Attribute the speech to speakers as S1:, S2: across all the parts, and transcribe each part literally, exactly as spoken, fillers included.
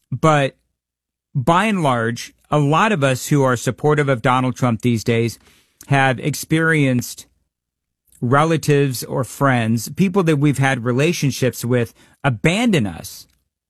S1: But by and large, a lot of us who are supportive of Donald Trump these days have experienced relatives or friends, people that we've had relationships with, abandon us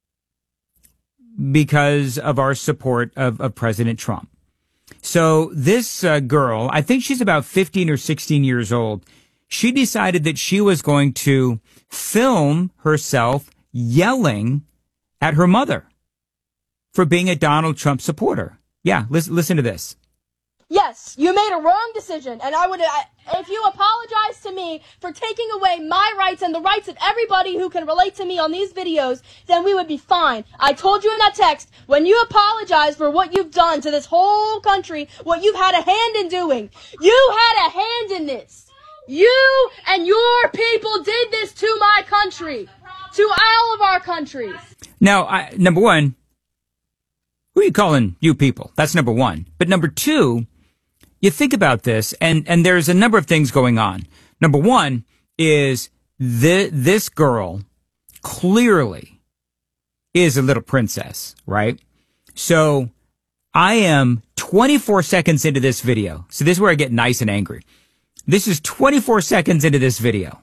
S1: because of our support of, of President Trump. So this uh, girl, I think she's about fifteen or sixteen years old, she decided that she was going to film herself yelling at her mother for being a Donald Trump supporter. Yeah, listen, listen to this.
S2: Yes, you made a wrong decision, and I would, I, if you apologize to me for taking away my rights and the rights of everybody who can relate to me on these videos, then we would be fine. I told you in that text, when you apologize for what you've done to this whole country, what you've had a hand in doing, you had a hand in this. You and your people did this to my country, to all of our countries.
S1: Now, I, number one, who are you calling you people? That's number one. But number two, you think about this, and, and there's a number of things going on. Number one is the, this girl clearly is a little princess, right? So I am twenty-four seconds into this video. So this is where I get nice and angry. This is twenty-four seconds into this video.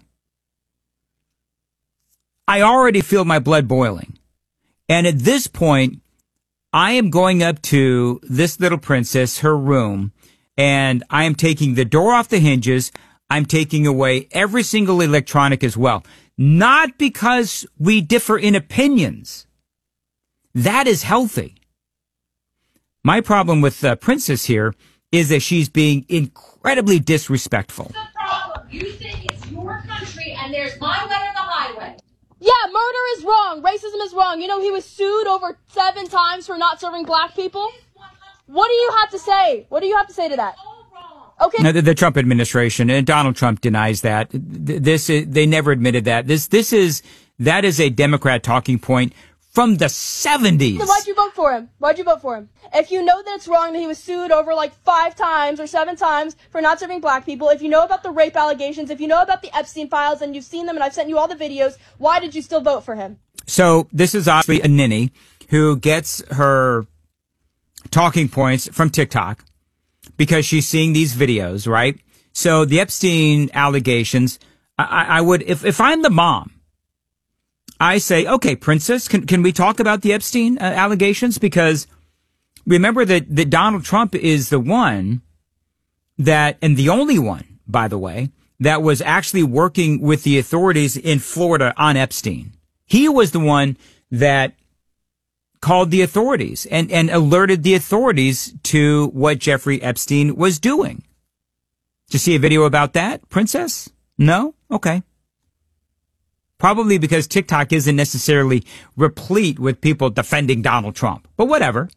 S1: I already feel my blood boiling. And at this point, I am going up to this little princess, her room, and I am taking the door off the hinges. I'm taking away every single electronic as well. Not because we differ in opinions. That is healthy. My problem with uh, Princess here is that she's being incredibly disrespectful.
S3: The problem. You think it's your country and there's my way or the highway.
S2: Yeah, murder is wrong. Racism is wrong. You know, he was sued over seven times for not serving black people. What do you have to say? What do you have to say to that? Okay.
S1: Now, the, the Trump administration, and Donald Trump denies that. This is, they never admitted that. This, this is, that is a Democrat talking point from the seventies.
S2: So why'd you vote for him? Why'd you vote for him? If you know that it's wrong that he was sued over like five times or seven times for not serving black people, if you know about the rape allegations, if you know about the Epstein files and you've seen them and I've sent you all the videos, why did you still vote for him?
S1: So this is obviously a ninny who gets her talking points from TikTok because she's seeing these videos, right? So the Epstein allegations, I, I would, if, if I'm the mom, I say, okay, princess, can, can we talk about the Epstein uh, allegations? Because remember that, that Donald Trump is the one that, and the only one, by the way, that was actually working with the authorities in Florida on Epstein. He was the one that called the authorities and, and alerted the authorities to what Jeffrey Epstein was doing. Did you see a video about that, princess? No? Okay. Probably because TikTok isn't necessarily replete with people defending Donald Trump, but whatever.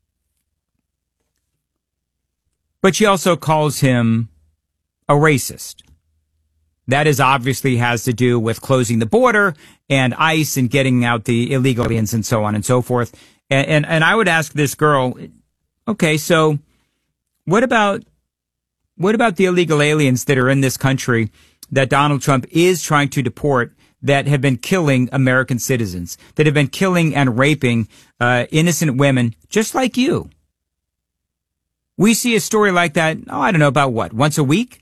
S1: But she also calls him a racist. That is obviously has to do with closing the border and ICE and getting out the illegal aliens and so on and so forth. And, and, and I would ask this girl, okay, so what about, what about the illegal aliens that are in this country that Donald Trump is trying to deport, that have been killing American citizens, that have been killing and raping uh, innocent women just like you? We see a story like that, oh, I don't know, about what, once a week?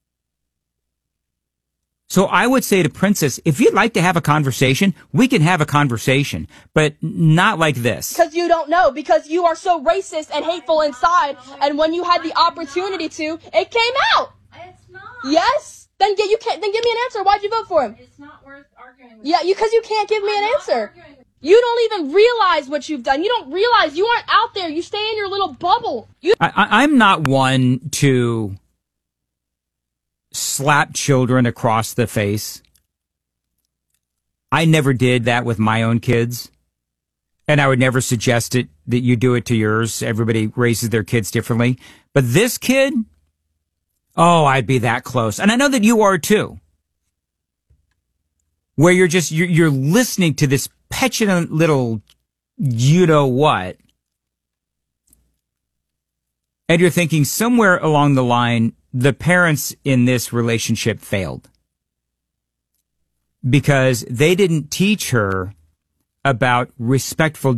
S1: So I would say to Princess, if you'd like to have a conversation, we can have a conversation, but not like this.
S2: Because you don't know, because you are so racist and hateful inside, and when you had the opportunity to, it came out.
S3: It's not.
S2: Yes? Then get you can't. Then give me an answer. Why'd you vote for him?
S3: It's not worth arguing with.
S2: Yeah, you because you can't give me
S3: I'm
S2: an answer.
S3: With
S2: you don't even realize what you've done. You don't realize you aren't out there. You stay in your little bubble. You.
S1: I, I, I'm not one to slap children across the face. I never did that with my own kids, and I would never suggest it that you do it to yours. Everybody raises their kids differently, but this kid. Oh, I'd be that close. And I know that you are too. Where you're just, you're, you're listening to this petulant little you-know-what. And you're thinking somewhere along the line, the parents in this relationship failed. Because they didn't teach her about respectful